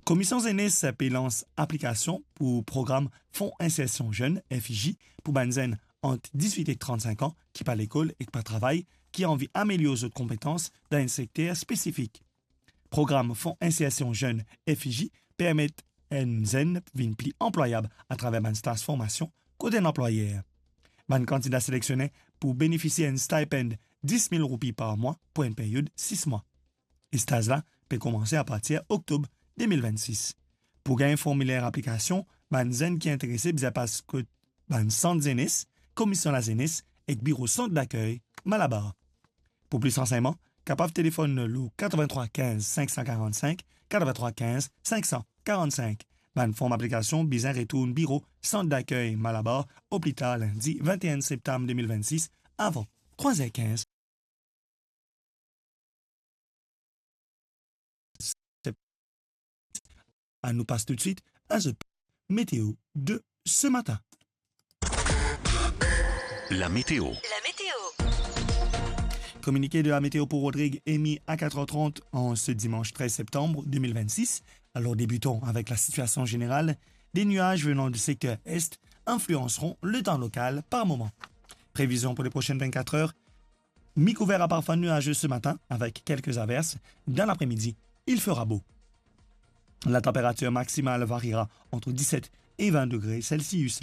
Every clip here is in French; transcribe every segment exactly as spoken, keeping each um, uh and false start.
Commission Zénis puis lance application pour programme Fonds Insertion Jeune, F I J, pour Banzen entre dix-huit et trente-cinq ans qui pas l'école et qui pas travail, qui a envie d'améliorer leurs compétences dans un secteur spécifique. Programme Fonds Insertion Jeune, F I J, permet un zen vin pli employable à travers un stage formation côté d'un employeur. Un candidat sélectionné pour bénéficier d'un stipend dix mille roupies par mois pour une période de six mois. Et ce stage-là peut commencer à partir d'octobre deux mille vingt-six. Pour gagner un formulaire application, man zen qui est intéressé bisa parce que ban centre Zénis, commission la Zénis et bureau centre d'accueil Malabar. Pour plus d'enseignements, capable téléphone le quatre-vingt-trois quinze cinq cent quarante-cinq, quatre-vingt-trois quinze cinq cent quarante-cinq. Ban forme application bizarre retourne bureau centre d'accueil Malabar au plus tard lundi vingt et un septembre deux mille vingt-six avant trois heures quinze. À nous passe tout de suite à ce météo de ce matin. La météo. La météo. Communiqué de la météo pour Rodrigue émis à quatre heures trente en ce dimanche treize septembre deux mille vingt-six. Alors débutons avec la situation générale. Des nuages venant du secteur est influenceront le temps local par moment. Prévision pour les prochaines vingt-quatre heures. Mi-couvert à parfois nuageux ce matin avec quelques averses. Dans l'après-midi, il fera beau. La température maximale variera entre dix-sept et vingt degrés Celsius.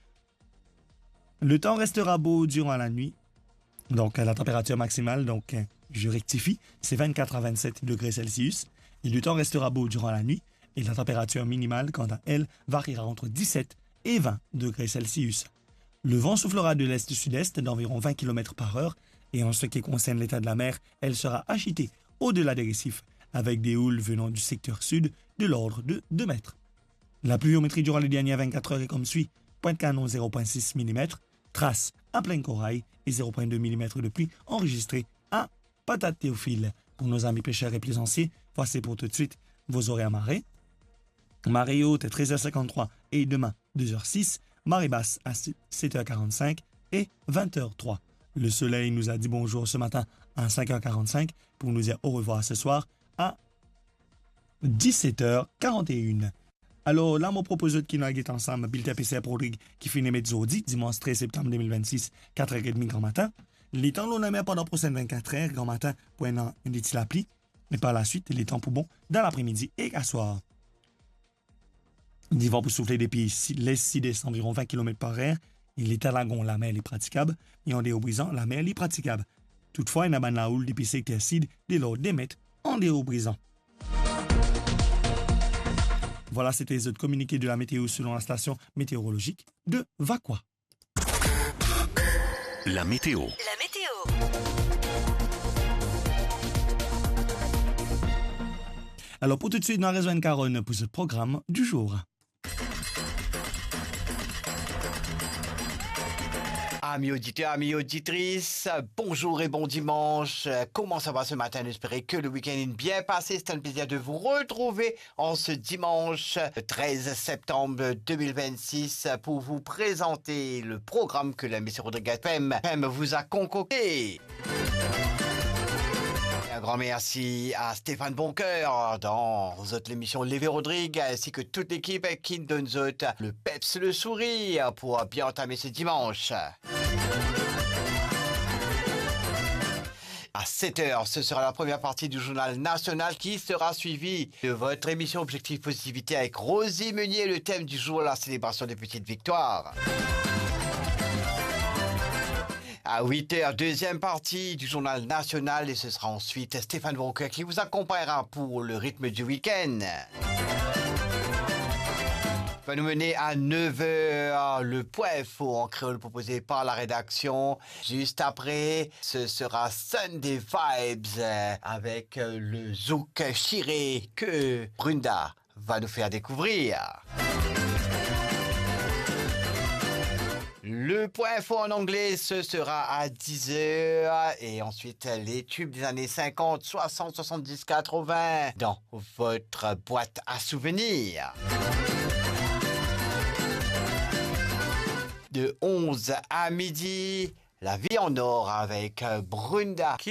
Le temps restera beau durant la nuit. Donc, la température maximale, donc, je rectifie, c'est vingt-quatre à vingt-sept degrés Celsius. Et le temps restera beau durant la nuit. Et la température minimale, quant à elle, variera entre dix-sept et vingt degrés Celsius. Le vent soufflera de l'est-sud-est d'environ vingt kilomètres par heure. Et en ce qui concerne l'état de la mer, elle sera agitée au-delà des récifs, avec des houles venant du secteur sud de l'ordre de deux mètres. La pluviométrie durant les dernières vingt-quatre heures est comme suit. Pointe-Canon zéro virgule six millimètres, Trace à Pleine Corail et zéro virgule deux millimètres de pluie enregistrés à Patate-Théophile. Pour nos amis pêcheurs et plaisanciers, voici pour tout de suite vos horaires marée. Marée haute à treize heures cinquante-trois et demain deux heures six, marée basse à sept heures quarante-cinq et vingt heures trois. Le soleil nous a dit bonjour ce matin à cinq heures quarante-cinq pour nous dire au revoir ce soir à dix-sept heures quarante et une. Alors là, mon proposeur qui nous a ensemble, Bulletin P C R Rodrigue, qui finit mezzoudi, dimanche treize septembre deux mille vingt-six, quatre heures trente grand matin. Les temps l'on aimait pendant la prochaine vingt-quatre heures, grand matin, pour un an, une petite appli. Mais par la suite, les temps pour bon, dans l'après-midi et à soir. Des vents pour souffler depuis l'est sud-est environ vingt kilomètres par heure. Et les talagons, la mer est praticable. Et en déo brisant, la mer est praticable. Toutefois, il y a la houle depuis secteur sud, de l'ordre des mètres en déo brisant. Voilà, c'était les autres communiqués de la météo selon la station météorologique de Vaqua. La météo. La météo. Alors pour tout de suite, nous rejoignons Caronne pour ce programme du jour. Amis auditeurs, amis auditrices, bonjour et bon dimanche. Comment ça va ce matin? J'espère que le week-end est bien passé. C'est un plaisir de vous retrouver en ce dimanche treize septembre deux mille vingt-six pour vous présenter le programme que la Miss Rodriguez F M vous a concocté. Un grand merci à Stéphane Boncoeur dans l'émission Lévé Rodrigue ainsi que toute l'équipe qui nous donne le peps, le sourire pour bien entamer ce dimanche. À sept heures, ce sera la première partie du journal national qui sera suivie de votre émission Objectif Positivité avec Rosie Meunier, le thème du jour, la célébration des petites victoires. À huit heures, deuxième partie du journal national et ce sera ensuite Stéphane Boncoeur qui vous accompagnera pour le rythme du week-end. Va nous mener à neuf heures, le point info en créole proposé par la rédaction. Juste après, ce sera Sunday Vibes avec le zouk chiré que Brunda va nous faire découvrir. Le point info en anglais, ce sera à dix heures et ensuite les tubes des années cinquante, soixante, soixante-dix, quatre-vingts dans votre boîte à souvenirs. De onze à midi, la vie en or avec Brunda qui